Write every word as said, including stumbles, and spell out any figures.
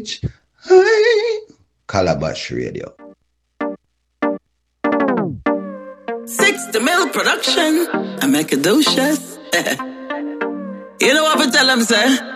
Hey, Calabash Radio. Six the Mill Production. I make a douche. You know what I tell them, sir?